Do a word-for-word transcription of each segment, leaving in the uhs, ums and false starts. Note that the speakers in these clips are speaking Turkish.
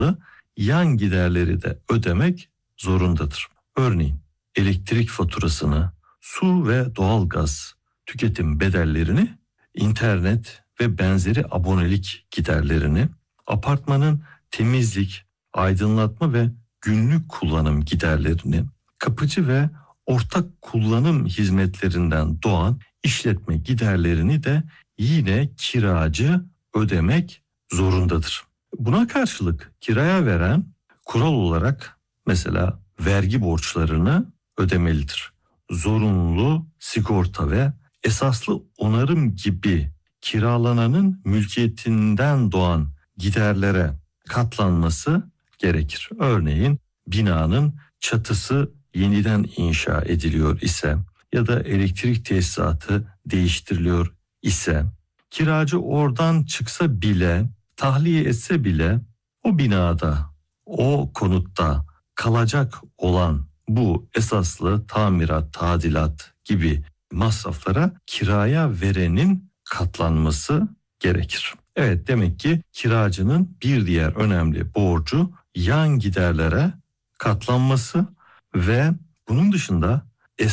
yan giderleri de ödemek zorundadır. Örneğin elektrik faturasını, su ve doğalgaz tüketim bedellerini, internet ve benzeri abonelik giderlerini, apartmanın temizlik, aydınlatma ve günlük kullanım giderlerini, kapıcı ve ortak kullanım hizmetlerinden doğan işletme giderlerini de yine kiracı ödemek zorundadır. Buna karşılık kiraya veren kural olarak mesela vergi borçlarını ödemelidir. Zorunlu sigorta ve esaslı onarım gibi kiralananın mülkiyetinden doğan giderlere katlanması gerekir. Örneğin binanın çatısı yeniden inşa ediliyor ise ya da elektrik tesisatı değiştiriliyor ise, kiracı oradan çıksa bile, tahliye etse bile o binada, o konutta kalacak olan bu esaslı tamirat, tadilat gibi masraflara kiraya verenin katlanması gerekir. Evet, demek ki kiracının bir diğer önemli borcu yan giderlere katlanması ve bunun dışında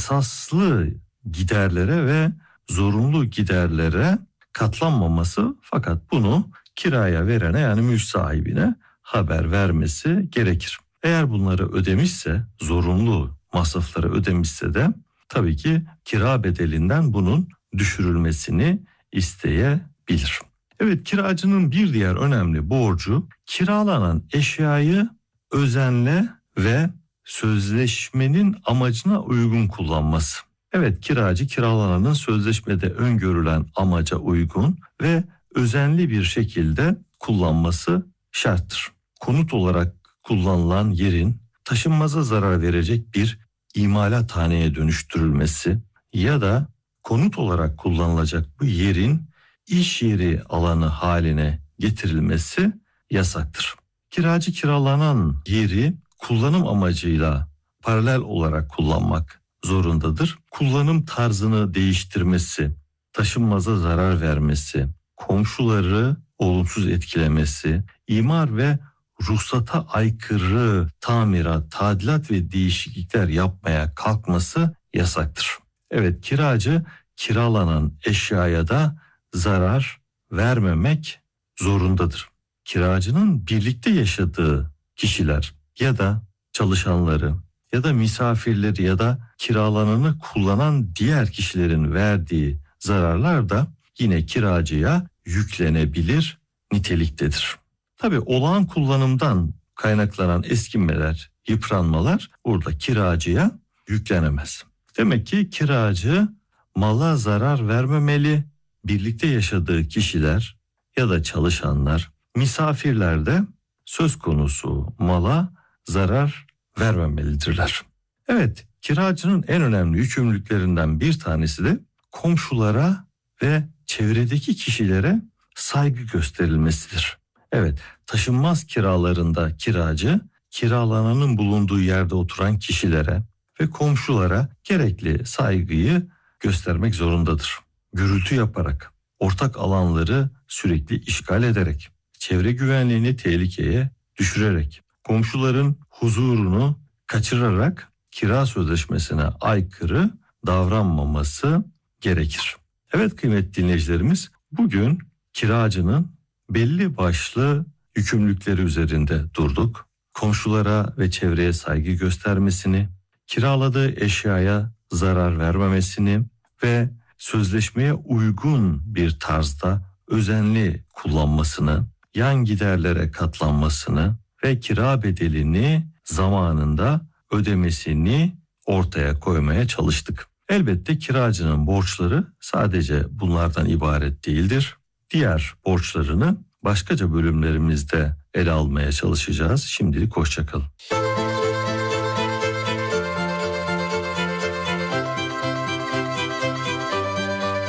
esaslı giderlere ve zorunlu giderlere katlanmaması, fakat bunu kiraya verene, yani mülk sahibine haber vermesi gerekir. Eğer bunları ödemişse, zorunlu masrafları ödemişse de tabii ki kira bedelinden bunun düşürülmesini isteyebilir. Evet, kiracının bir diğer önemli borcu kiralanan eşyayı özenle ve sözleşmenin amacına uygun kullanması. Evet, kiracı kiralananın sözleşmede öngörülen amaca uygun ve özenli bir şekilde kullanması şarttır. Konut olarak kullanılan yerin taşınmaza zarar verecek bir imalathaneye dönüştürülmesi ya da konut olarak kullanılacak bu yerin iş yeri alanı haline getirilmesi yasaktır. Kiracı kiralanan yeri kullanım amacıyla paralel olarak kullanmak zorundadır. Kullanım tarzını değiştirmesi, taşınmaza zarar vermesi, komşuları olumsuz etkilemesi, imar ve ruhsata aykırı tamirat, tadilat ve değişiklikler yapmaya kalkması yasaktır. Evet, kiracı kiralanan eşyaya da zarar vermemek zorundadır. Kiracının birlikte yaşadığı kişiler ya da çalışanları ya da misafirleri ya da kiralananı kullanan diğer kişilerin verdiği zararlar da yine kiracıya yüklenebilir niteliktedir. Tabii olağan kullanımdan kaynaklanan eskimeler, yıpranmalar burada kiracıya yüklenemez. Demek ki kiracı mala zarar vermemeli, birlikte yaşadığı kişiler ya da çalışanlar, misafirler de söz konusu mala zarar vermemelidirler. Evet, kiracının en önemli yükümlülüklerinden bir tanesi de komşulara ve çevredeki kişilere saygı gösterilmesidir. Evet, taşınmaz kiralarında kiracı kiralananın bulunduğu yerde oturan kişilere ve komşulara gerekli saygıyı göstermek zorundadır. Gürültü yaparak, ortak alanları sürekli işgal ederek, çevre güvenliğini tehlikeye düşürerek, komşuların huzurunu kaçırarak kira sözleşmesine aykırı davranmaması gerekir. Evet kıymetli dinleyicilerimiz, bugün kiracının belli başlı yükümlülükleri üzerinde durduk. Komşulara ve çevreye saygı göstermesini, kiraladığı eşyaya zarar vermemesini ve sözleşmeye uygun bir tarzda özenli kullanmasını, yan giderlere katlanmasını ve kira bedelini zamanında ödemesini ortaya koymaya çalıştık. Elbette kiracının borçları sadece bunlardan ibaret değildir. Diğer borçlarını başkaca bölümlerimizde ele almaya çalışacağız. Şimdilik hoşça kalın.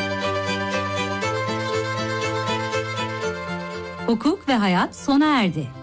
Hukuk ve hayat sona erdi.